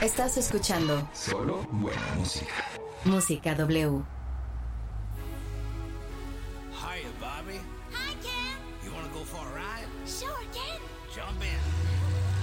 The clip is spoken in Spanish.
Estás escuchando Solo buena música. Música W. Hiya, Bobby. Hi, Ken. You wanna go for a ride? Sure, Ken. Jump in.